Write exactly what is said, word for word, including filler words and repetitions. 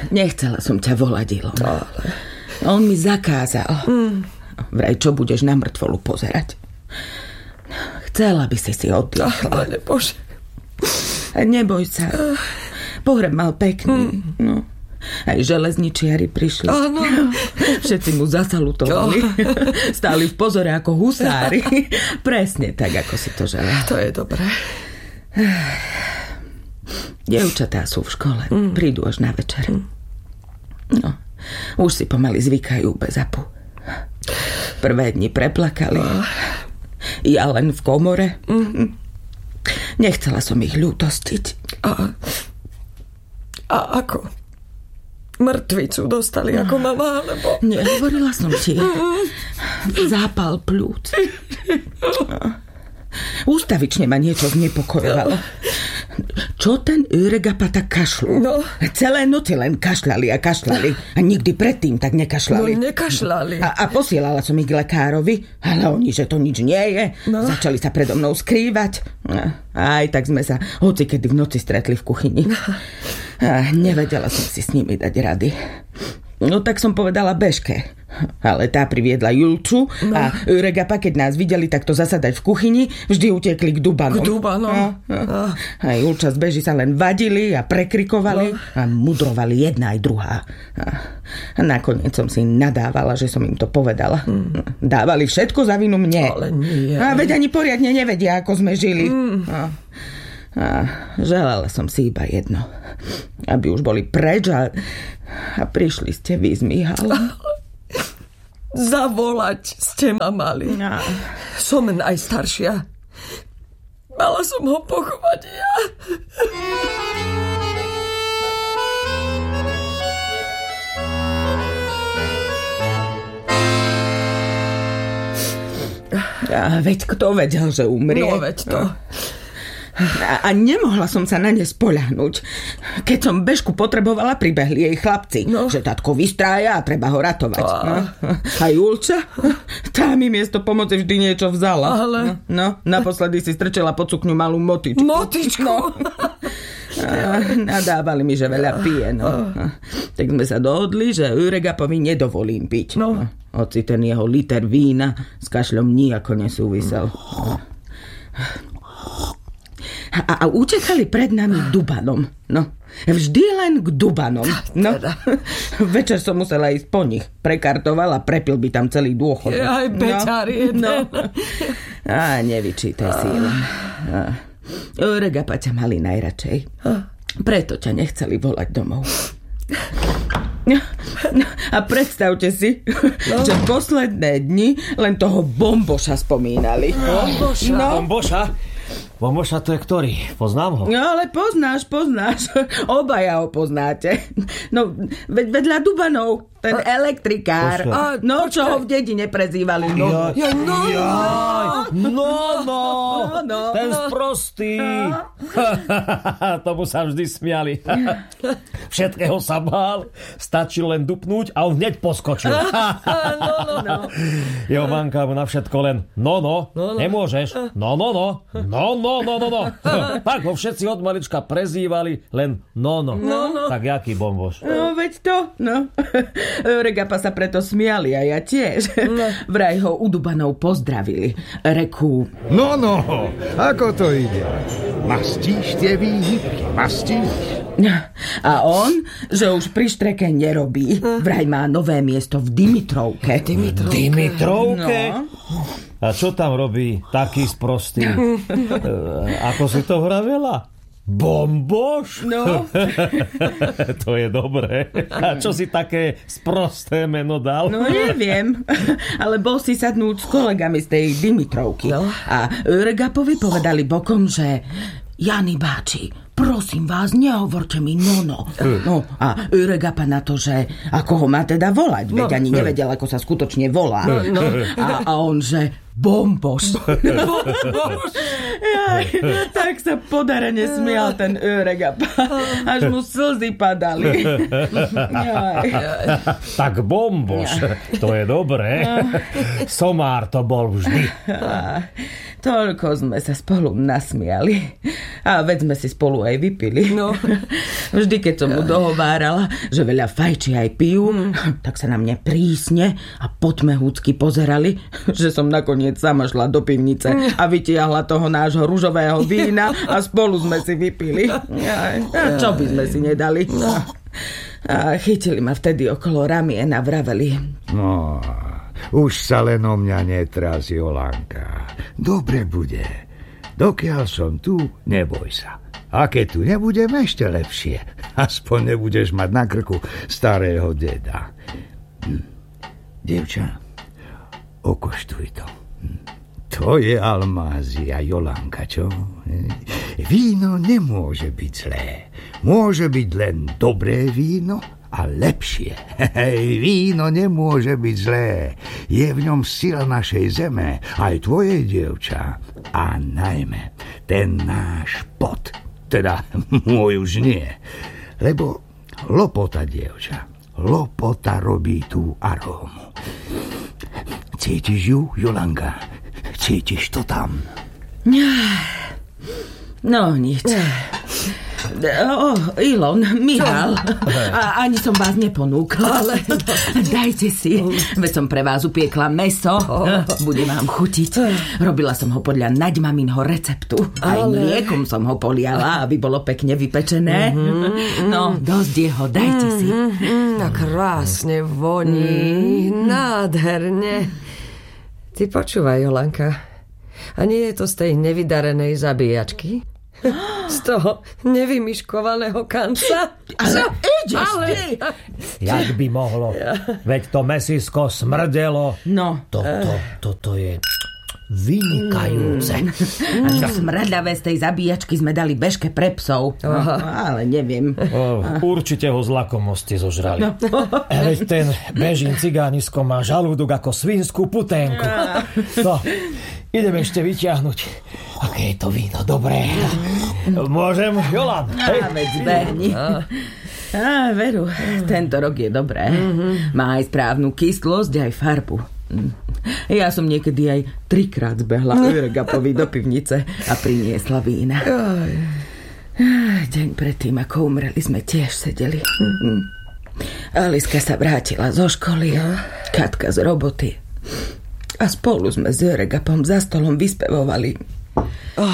Nechcela som ťa volať, Ilona. Ale... On mi zakázal. Mm. Vraj, čo budeš na mŕtvolu pozerať. Chcela by si si oddychla. Ale Bože. Neboj sa. Pohreb mal pekný. Mm. No. Aj železničiari prišli. Áno. Všetci mu zasalutovali. Stáli v pozore ako husári. Presne tak, ako si to želal. To je dobré. Dievčatá sú v škole. Mm. Prídu až na večer. Mm. No, už si pomaly zvykajú bez apu. Prvé dni preplakali. Ja len v komore. Mm. Nechcela som ich ľútostiť. A, a ako? Mŕtvicu dostali ako mama, alebo... Nehovorila som ti. Zápal pľúc. Ústavične ma niečo znepokojovalo. Čo ten Öregapa tak kašľú? No. Celé noci len kašľali a kašľali. A nikdy predtým tak nekašľali. No, nekašľali. A, a posielala som ich k lekárovi, ale oni, že to nič nie je. No. Začali sa predo mnou skrývať. A aj tak sme sa hocikedy v noci stretli v kuchyni. A nevedela som si s nimi dať rady. No tak som povedala Bežke. Ale tá priviedla Julču no. A Öregapa, keď nás videli takto zasadať v kuchyni, vždy utekli k Dubanom. K Dubanom. A, a, a Julča z Beži sa len vadili a prekrikovali no. A mudrovali jedna aj druhá. A, a nakoniec som si nadávala, že som im to povedala. Mm. Dávali všetko za vinu mne. Ale nie. A veď ani poriadne nevedia, ako sme žili. Mm. A, a želala som si iba jedno. Aby už boli preč a, a prišli ste vy s Michalom. Zavolať ste ma mali. No. Som najstaršia. Mala som ho pochovať ja. A veď kto vedel, že umrie? No veď to. A, a nemohla som sa na ne spoľahnúť. Keď som Bežku potrebovala, pribehli jej chlapci. No. Že tatko vystrája a treba ho ratovať. A, no. A Julča? Tá mi miesto pomoci vždy niečo vzala. Ale... No, naposledy si strčela pod sukňu malú motičku. Motičku? No. A nadávali mi, že veľa pije. No. Tak sme sa dohodli, že Öregapovi nedovolím piť. No. Hoci ten jeho liter vína s kašľom nijako nesúvisel. A, a utekali pred nami Dubanom. No, vždy len k Dubanom. No, večer som musela ísť po nich. Prekartoval a prepil by tam celý dôchodok. Aj beťar jeden. No. A nevyčítaj si len. Öregapa ťa mali najradšej. Preto ťa nechceli volať domov. No, no, a predstavte si, no. Že posledné dni len toho Bomboša spomínali. Bomboša? No. Bomboša? Bomboša to je ktorý? Poznám ho. No ale poznáš, poznáš. Obaja ho poznáte. No, ved, vedľa Dubanov. Ten a, elektrikár. A, no, počkaj. Čo ho v dedine prezývali. No, ja, ja, no, ja, no, no, no, no, ten no. sprostý. Tomu sa vždy smiali. Všetkého sa bál. Stačil len dupnúť a on hneď poskočil. no, no, no. Jeho manka mu na všetko len no, no, no, no. Nemôžeš. No, no, no. No, no, no, no, no. Tak ho všetci od malička prezývali len no, no. no, no. Tak jaký Bomboš? No, veď to, no. Öregapa sa preto smiali a ja tiež. No. Vraj ho u Dubanov pozdravili. Rekú: No, no, ako to ide? Mastíš tie výhybky, mastíš? A on, že už pri štreke nerobí. Vraj má nové miesto v Dimitrovke. Dimitrovke? Dimitrovke? No. A čo tam robí taký sprostý? e, ako si to vravela? Bomboš? No. To je dobré. A čo si také sprosté meno dal? No neviem. Ale bol si sadnúť s kolegami z tej Dimitrovky. No. A Öregapovi povedali bokom, že Jani báči, prosím vás, nehovorte mi nono. No a Öregapa na to, že ako ho má teda volať. Veď ani nevedel, ako sa skutočne volá. No. A, a on, že Bomboš. Bomboš. Jaj, tak sa podarene smial ten Öregapa. Až mu slzy padali. Jaj. Tak Bomboš, to je dobré. Somár to bol vždy. toľko sme sa spolu nasmiali. A veď sme si spolu aj vypili. No. Vždy, keď som mu dohovárala, že veľa fajči aj pijú, mm. tak sa na mne prísne a potmehúcky pozerali, že som nakoniec sama šla do pivnice a vytiahla toho nášho ružového vína a spolu sme si vypili. A čo by sme si nedali? No. A chytili ma vtedy okolo ramien a vraveli: No, už sa len o mňa netráz, Jolanka. Dobre bude. Dokiaľ som tu, neboj sa. A keď tu nebudem, ešte lepšie. Aspoň nebudeš mať na krku starého deda. Hm. Dievča, okoštuj to. Hm. To je almázia, Jolanka, čo? Víno nemôže byť zlé. Môže byť len dobré víno a lepšie. Víno nemôže byť zlé. Je v ňom sila našej zeme, aj tvojej, dievča. A najmä ten náš pot. Teda môj už nie. Lebo lopota, dievča, lopota robí tú arómu. Cítiš ju, Jolanka? Cítiš to tam? No, nič. O, Ilon, Mihal, a ani som vás neponúkla. Ale dajte si, veď som pre vás upiekla mäso. Bude vám chutiť. Robila som ho podľa Naďmaminho receptu. Aj ale... mliekom som ho poliala, aby bolo pekne vypečené. Mm-hmm. No, dosť jeho, dajte si. Mm-hmm. Tak krásne voní, mm-hmm. nádherne. Ty počúvaj, Jolanka, a nie je to z tej nevydarenej zabíjačky? Z toho nevymyškovaného kanca? Ale ideš ale... ty! Jak by mohlo? Veď to mäsisko smrdelo. No. Toto, toto je vynikajúce. A to smradľavé z tej zabíjačky sme dali bežke pre psov. No, ale neviem. O, určite ho z lakomosti zožrali. No. Veď ten bežín cigánisko má žalúdok ako svinskú puténku. No, ideme ešte vyťahnuť. Aké je to víno dobré. Môžem, Jolan? Á, veď zbehni. Á, veru, tento rok je dobré. Má aj správnu kyslosť, aj farbu. Ja som niekedy aj trikrát zbehla Öregapovi do pivnice a priniesla vína. Deň predtým, ako umreli, sme tiež sedeli. Aliska sa vrátila zo školy, Katka z roboty. A spolu sme s Öregapom za stolom vyspevovali